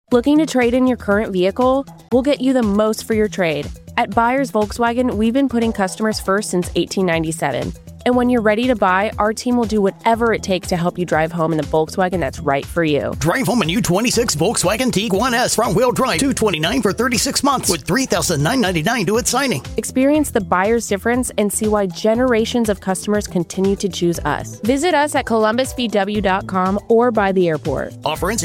Looking to trade in your current vehicle? We'll get you the most for your trade. At Buyers Volkswagen, we've been putting customers first since 1897. And when you're ready to buy, our team will do whatever it takes to help you drive home in the Volkswagen that's right for you. Drive home a new 26 Volkswagen Tiguan S front-wheel drive, $229 for 36 months with $3,999 due at signing. Experience the buyer's difference and see why generations of customers continue to choose us. Visit us at columbusvw.com or by the airport. Offer ends